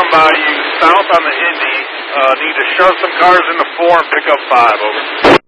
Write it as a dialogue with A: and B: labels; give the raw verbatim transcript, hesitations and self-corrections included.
A: by you south on the Indy. Uh, need to shove some cars into four and pick up five, over.